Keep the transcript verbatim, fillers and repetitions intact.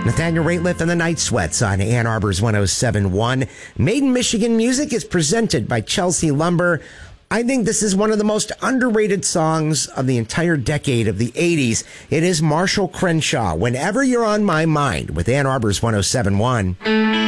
Nathaniel Rateliff and the Night Sweats on Ann Arbor's one oh seven point one. Made in Michigan music is presented by Chelsea Lumber. I think this is one of the most underrated songs of the entire decade of the eighties. It is Marshall Crenshaw, Whenever You're on My Mind, with Ann Arbor's one oh seven point one.